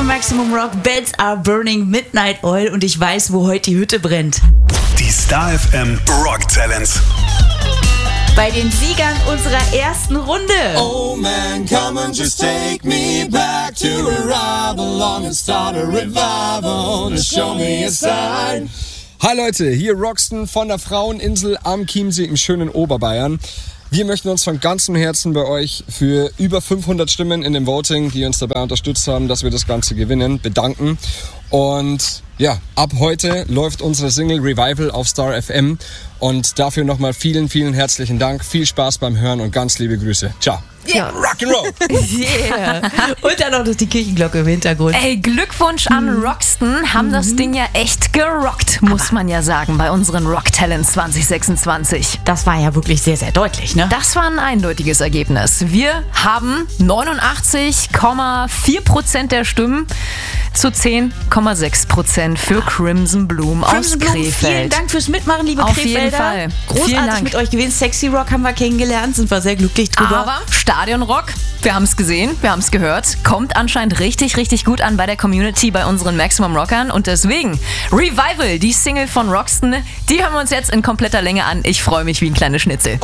von Maximum Rock. Beds are burning, Midnight Oil, und ich weiß, wo heute die Hütte brennt. Die Star FM Rock Talents. Bei den Siegern unserer ersten Runde. Oh man, come and just take me back to where I belong and start a revival to show me a sign. Hi Leute, hier Roxton von der Fraueninsel am Chiemsee im schönen Oberbayern. Wir möchten uns von ganzem Herzen bei euch für über 500 Stimmen in dem Voting, die uns dabei unterstützt haben, dass wir das Ganze gewinnen, bedanken. Und ja, ab heute läuft unsere Single Revival auf Star FM. Und dafür nochmal vielen, vielen herzlichen Dank. Viel Spaß beim Hören und ganz liebe Grüße. Ciao. Yeah. Rock'n'Roll. Yeah. Und dann noch die Kirchenglocke im Hintergrund. Ey, Glückwunsch an Roxton, haben das Ding ja echt gerockt, muss man ja sagen, bei unseren Rock Talents 2026. Das war ja wirklich sehr, sehr deutlich, ne? Das war ein eindeutiges Ergebnis. Wir haben 89,4% der Stimmen zu 10,6% für Crimson Bloom aus Krefeld. Vielen Dank fürs Mitmachen, liebe Auf Krefelder. jeden Fall. Vielen Großartig Dank. mit euch gewesen. Sexy Rock haben wir kennengelernt, sind wir sehr glücklich drüber. Aber Stadionrock, wir haben es gesehen, wir haben es gehört, kommt anscheinend richtig, richtig gut an bei der Community, bei unseren Maximum Rockern. Und deswegen, Revival, die Single von Roxton, die hören wir uns jetzt in kompletter Länge an. Ich freue mich wie ein kleines Schnitzel.